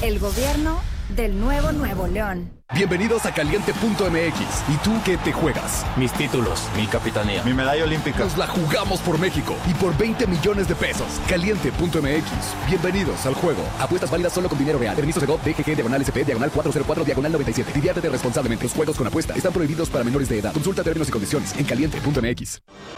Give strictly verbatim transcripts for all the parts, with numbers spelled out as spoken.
El gobierno del nuevo Nuevo León. Bienvenidos a Caliente punto M X. ¿Y tú qué te juegas? Mis títulos, mi capitanía, mi medalla olímpica. Nos la jugamos por México y por veinte millones de pesos. Caliente punto M X. Bienvenidos al juego. Apuestas válidas solo con dinero real. Permiso Segov, D G G, diagonal S P, diagonal cuatrocientos cuatro, diagonal noventa y siete. Diviértete responsablemente. Los juegos con apuesta están prohibidos para menores de edad. Consulta términos y condiciones en Caliente punto M X.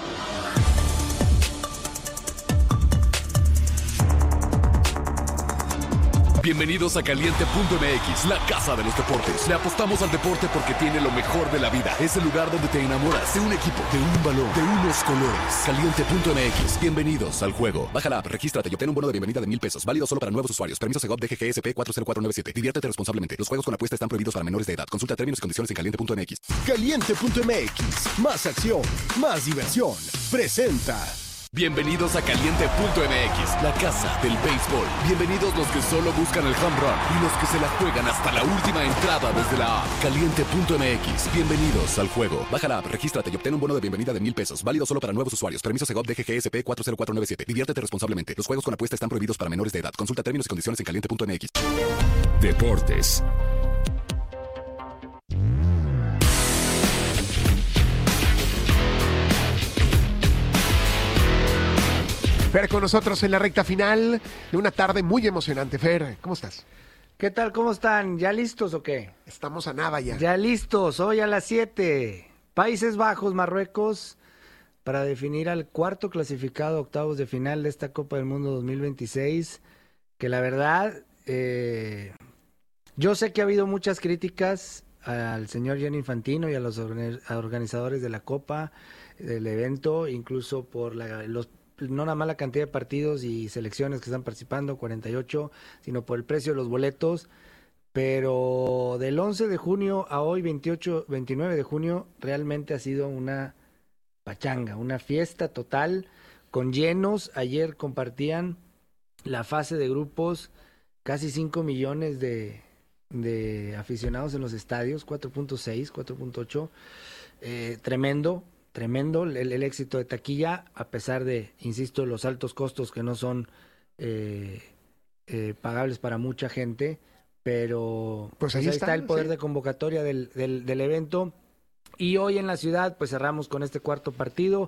Bienvenidos a Caliente punto M X, la casa de los deportes. Le apostamos al deporte porque tiene lo mejor de la vida. Es el lugar donde te enamoras de un equipo, de un balón, de unos colores. Caliente punto M X. Bienvenidos al juego. Baja la app, regístrate y obtén un bono de bienvenida de mil pesos. Válido solo para nuevos usuarios. Permiso Segov, D G G S P cuatro cero cuatro nueve siete. Diviértete responsablemente. Los juegos con apuesta están prohibidos para menores de edad. Consulta términos y condiciones en Caliente punto M X. Caliente punto M X. Más acción, más diversión. Presenta. Bienvenidos a Caliente punto M X, la casa del béisbol. Bienvenidos los que solo buscan el home run y los que se la juegan hasta la última entrada desde la app. Caliente punto M X. Bienvenidos al juego. Baja la app, regístrate y obtén un bono de bienvenida de mil pesos. Válido solo para nuevos usuarios. Permiso Segov, D G G S P cuatro cero cuatro nueve siete. Diviértete responsablemente. Los juegos con apuesta están prohibidos para menores de edad. Consulta términos y condiciones en Caliente punto M X. Deportes. Fer con nosotros en la recta final de una tarde muy emocionante. Fer, ¿cómo estás? ¿Qué tal? ¿Cómo están? ¿Ya listos o qué? Estamos a nada ya. Ya listos, hoy a las siete. Países Bajos, Marruecos, para definir al cuarto clasificado, octavos de final de esta Copa del Mundo dos mil veintiséis, que la verdad, eh, yo sé que ha habido muchas críticas al señor Gianni Infantino y a los organizadores de la Copa, del evento, incluso por la, los no nada más la cantidad de partidos y selecciones que están participando, cuarenta y ocho, sino por el precio de los boletos, pero del once de junio a hoy, veintiocho, veintinueve de junio, realmente ha sido una pachanga, una fiesta total, con llenos. Ayer compartían la fase de grupos, casi cinco millones de, de aficionados en los estadios, cuatro punto seis, cuatro punto ocho, eh, tremendo. Tremendo el, el éxito de taquilla, a pesar de, insisto, los altos costos que no son eh, eh, pagables para mucha gente, pero pues ahí, pues ahí está, está el poder sí. de convocatoria del, del, del evento. Y hoy en la ciudad, pues cerramos con este cuarto partido,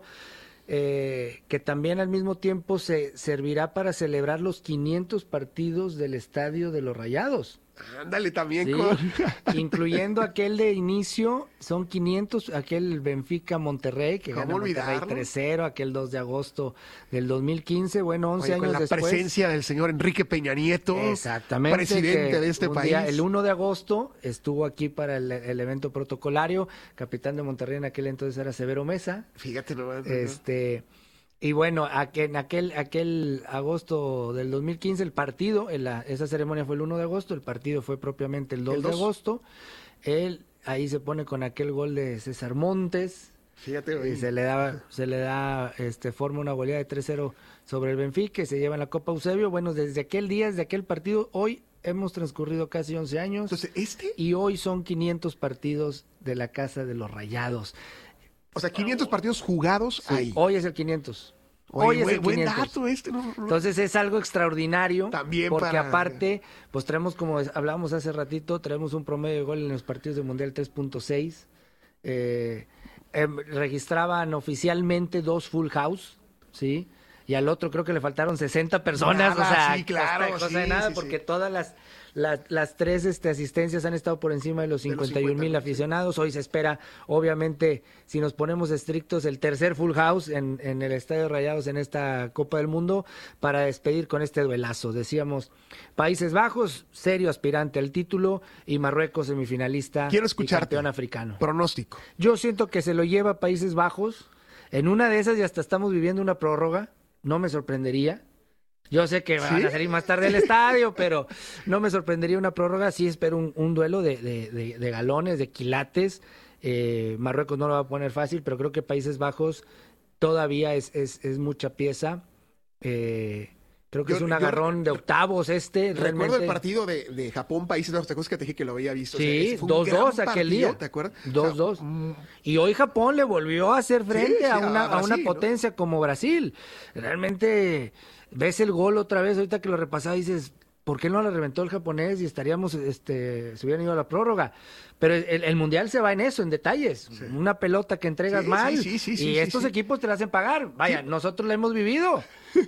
eh, que también al mismo tiempo se servirá para celebrar los quinientos partidos del Estadio de los Rayados. Ándale también, sí, con... incluyendo aquel de inicio, son quinientos, aquel Benfica Monterrey, que gana Monterrey tres cero, aquel dos de agosto del dos mil quince, bueno, once Oye, años con la después. La presencia del señor Enrique Peña Nieto, exactamente, presidente de este país. Día, el uno de agosto estuvo aquí para el, el evento protocolario, capitán de Monterrey en aquel entonces era Severo Mesa. Fíjate, no, no, no. Este... Y bueno, en aquel, aquel agosto del dos mil quince, el partido, en la, esa ceremonia fue el uno de agosto, el partido fue propiamente el dos, el dos. de agosto. Él ahí se pone con aquel gol de César Montes. Fíjate, y se le da, se le da, este, forma una goleada de tres cero sobre el Benfica, que se lleva en la Copa Eusebio. Bueno, desde aquel día, desde aquel partido, hoy hemos transcurrido casi once años. Entonces, ¿este? Y hoy son quinientos partidos de la Casa de los Rayados. O sea, quinientos partidos jugados sí, ahí. Hoy es el quinientos. Oye, Hoy es buen, el buen quinientos. dato este. No, no. Entonces es algo extraordinario. También porque para... aparte, pues traemos, como hablábamos hace ratito, traemos un promedio de gol en los partidos del Mundial tres punto seis. Eh, eh, registraban oficialmente dos full house, ¿sí? Y al otro creo que le faltaron sesenta personas. Nada, o sea, sí, claro, cosa sí, de nada, sí, porque sí. todas las... Las, las tres este, asistencias han estado por encima de los cincuenta y un mil aficionados. Hoy se espera, obviamente, si nos ponemos estrictos, el tercer full house en, en el Estadio Rayados en esta Copa del Mundo para despedir con este duelazo. Decíamos, Países Bajos, serio aspirante al título, y Marruecos, semifinalista. Quiero escucharte. Y campeón africano. Pronóstico. Yo siento que se lo lleva Países Bajos. En una de esas, y hasta estamos viviendo una prórroga, no me sorprendería. Yo sé que van ¿Sí? a salir más tarde del estadio, pero no me sorprendería una prórroga. Sí espero un, un duelo de, de, de, de galones, de quilates. Eh, Marruecos no lo va a poner fácil, pero creo que Países Bajos todavía es, es, es mucha pieza. Eh, creo que yo, es un agarrón yo, de octavos este. Recuerdo realmente... el partido de, de Japón, Países Bajos. ¿Te acuerdas que te dije que lo había visto? Sí, dos dos aquel día. ¿Te acuerdas? dos dos. O sea, mm... Y hoy Japón le volvió a hacer frente sí, a, una, a, Brasil, a una potencia ¿no? como Brasil. Realmente... Ves el gol otra vez, ahorita que lo repasaba dices, ¿por qué no la reventó el japonés y estaríamos, este, se hubieran ido a la prórroga? Pero el, el Mundial se va en eso, en detalles. Sí. Una pelota que entregas sí, mal sí, sí, sí, y sí, estos sí. equipos te la hacen pagar. Vaya, sí. nosotros la hemos vivido.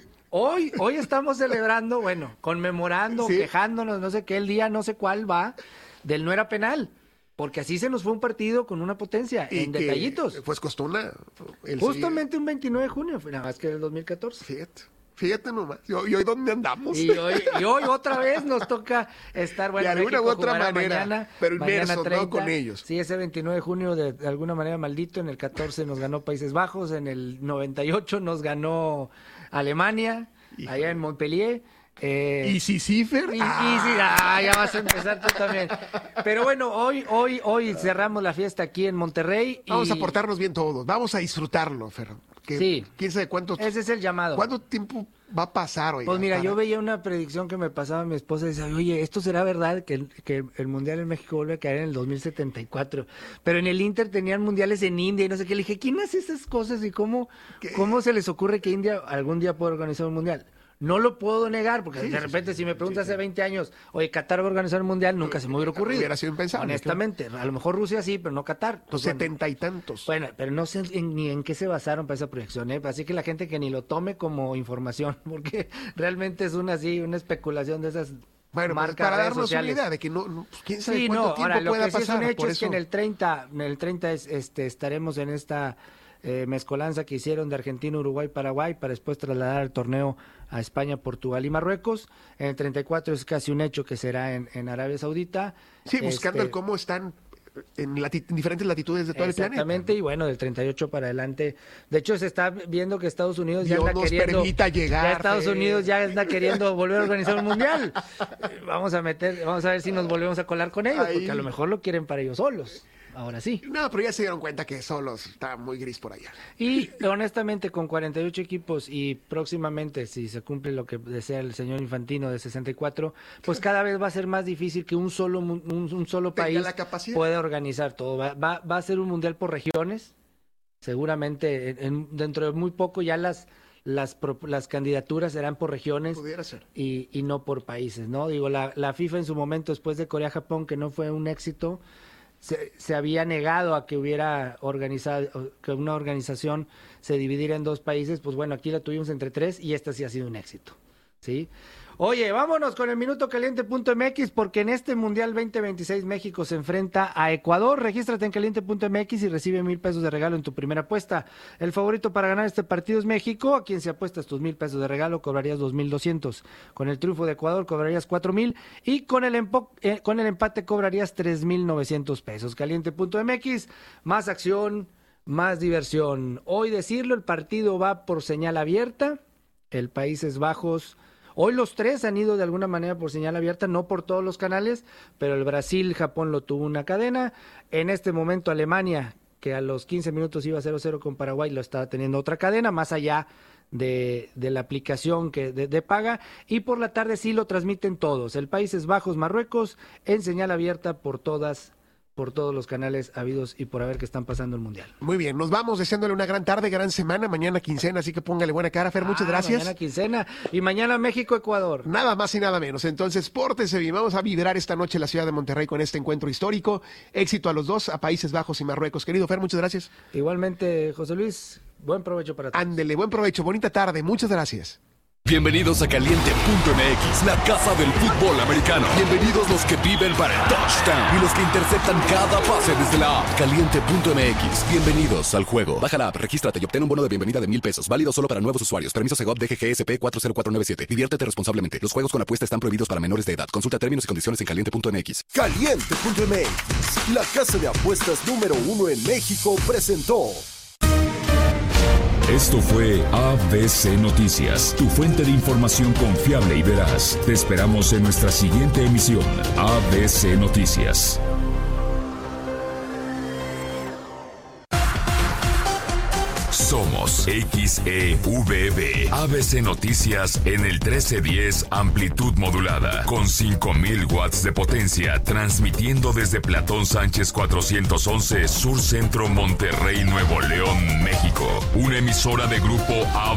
Hoy, hoy estamos celebrando, bueno, conmemorando, sí. quejándonos, no sé qué, el día no sé cuál va, del no era penal. Porque así se nos fue un partido con una potencia, y en detallitos. Pues costó una... El Justamente un veintinueve de junio, nada más que el dos mil catorce. Fíjate, fíjate nomás. ¿Y hoy, y hoy dónde andamos? Y hoy, y hoy otra vez nos toca estar, bueno, de alguna u otra manera, mañana, pero inmersos, mañana ¿no? Con ellos. Sí, ese veintinueve de junio de, de alguna manera maldito, en el catorce nos ganó Países Bajos, en el noventa y ocho nos ganó Alemania, Hijo. allá en Montpellier. Eh, ¿Y si Cifer? Y, ah. y sí, ah, ya vas a empezar tú también. Pero bueno, hoy, hoy, hoy cerramos la fiesta aquí en Monterrey. Y... Vamos a portarnos bien todos, vamos a disfrutarlo, Fer. Que, sí. ¿Quién sabe cuánto? Ese es el llamado. ¿Cuánto tiempo va a pasar hoy? Pues mira, para... yo veía una predicción que me pasaba mi esposa y decía, oye, ¿esto será verdad que el, que el Mundial en México vuelve a caer en el dos mil setenta y cuatro? Pero en el Inter tenían mundiales en India y no sé qué. Le dije, ¿quién hace esas cosas y cómo, cómo se les ocurre que India algún día pueda organizar un Mundial? No lo puedo negar, porque sí, de repente sí, si me preguntas sí, hace veinte años, oye, Qatar va a organizar un mundial, nunca se me hubiera ocurrido. Hubiera sido impensable. Honestamente, claro. A lo mejor Rusia sí, pero no Qatar. Los setenta y tantos. Bueno, pero no sé en, ni en qué se basaron para esa proyección, ¿eh? Así que la gente que ni lo tome como información, porque realmente es una así, una especulación de esas bueno, marcas pues para redes darnos sociales. una idea de que no, no pues, quién sabe sí, cuánto no, tiempo ahora, pueda lo que sí pasar. Es un hecho por es eso... que en el treinta, en el treinta es, este, estaremos en esta eh, mezcolanza que hicieron de Argentina, Uruguay, Paraguay, para después trasladar el torneo a España, Portugal y Marruecos. En el treinta y cuatro es casi un hecho que será en, en Arabia Saudita. Sí, buscando este, el cómo están en, lati- en diferentes latitudes de todo el planeta. Exactamente, y bueno, del treinta y ocho para adelante. De hecho, se está viendo que Estados Unidos ya Dios anda nos queriendo... permita llegar. Ya Estados eh. Unidos ya anda queriendo volver a organizar un mundial. Vamos a meter, vamos a ver si nos volvemos a colar con ellos, Ay. porque a lo mejor lo quieren para ellos solos. Ahora sí. No, pero ya se dieron cuenta que solos está muy gris por allá. Y honestamente, con cuarenta y ocho equipos y próximamente, si se cumple lo que desea el señor Infantino de sesenta y cuatro, pues cada vez va a ser más difícil que un solo un, un solo país pueda organizar todo. Va, va, va a ser un mundial por regiones. Seguramente en, en, dentro de muy poco ya las las las candidaturas serán por regiones. Pudiera ser. Y, y no por países, ¿no? Digo, la, la FIFA en su momento, después de Corea-Japón, que no fue un éxito, Se, se había negado a que hubiera organizado, que una organización se dividiera en dos países. Pues bueno, aquí la tuvimos entre tres y esta sí ha sido un éxito, ¿sí? Oye, vámonos con el minuto caliente punto m x, porque en este Mundial veinte veintiséis México se enfrenta a Ecuador. Regístrate en caliente punto m x y recibe mil pesos de regalo en tu primera apuesta. El favorito para ganar este partido es México, a quien si apuestas tus mil pesos de regalo cobrarías dos mil doscientos. Con el triunfo de Ecuador cobrarías cuatro mil y con el, empo- eh, con el empate cobrarías tres mil novecientos pesos. caliente punto m x, más acción, más diversión. Hoy decirlo, el partido va por señal abierta. El Países Bajos... Hoy los tres han ido de alguna manera por señal abierta, no por todos los canales, pero el Brasil, Japón lo tuvo una cadena. En este momento Alemania, que a los quince minutos iba cero cero con Paraguay, lo está teniendo otra cadena, más allá de, de la aplicación que de, de paga. Y por la tarde sí lo transmiten todos. El Países Bajos, Marruecos, en señal abierta por todas por todos los canales habidos y por haber que están pasando el Mundial. Muy bien, nos vamos deseándole una gran tarde, gran semana, mañana quincena, así que póngale buena cara, Fer, muchas ah, gracias. Mañana quincena y mañana México-Ecuador. Nada más y nada menos, entonces pórtese bien, vamos a vibrar esta noche en la ciudad de Monterrey con este encuentro histórico. Éxito a los dos, a Países Bajos y Marruecos. Querido Fer, muchas gracias. Igualmente, José Luis, buen provecho para todos. Ándele, buen provecho, bonita tarde, muchas gracias. Bienvenidos a caliente punto m x, la casa del fútbol americano. Bienvenidos los que viven para el touchdown y los que interceptan cada pase desde la app. caliente punto m x, bienvenidos al juego. Baja la app, regístrate y obtén un bono de bienvenida de mil pesos. Válido solo para nuevos usuarios. Permiso Segov D G G S P cuatro cero cuatro nueve siete. Diviértete responsablemente. Los juegos con apuesta están prohibidos para menores de edad. Consulta términos y condiciones en caliente punto m x. caliente punto m x, la casa de apuestas número uno en México, presentó. Esto fue A B C Noticias, tu fuente de información confiable y veraz. Te esperamos en nuestra siguiente emisión, A B C Noticias. Somos X E V B, A B C Noticias en el trece diez amplitud modulada, con cinco mil watts de potencia, transmitiendo desde Platón Sánchez cuatrocientos once, Sur Centro, Monterrey, Nuevo León, México. Una emisora de Grupo A